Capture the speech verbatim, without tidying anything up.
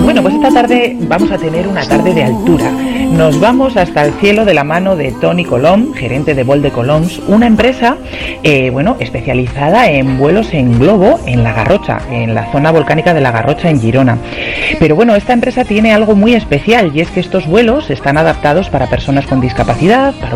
Bueno, pues esta tarde vamos a tener una tarde de altura. Nos vamos hasta el cielo de la mano de Toni Colom, gerente de Vol de Coloms, una empresa eh, bueno, especializada en vuelos en globo en La Garrocha, en la zona volcánica de La Garrocha, en Girona. Pero bueno, esta empresa tiene algo muy especial, y es que estos vuelos están adaptados para personas con discapacidad, para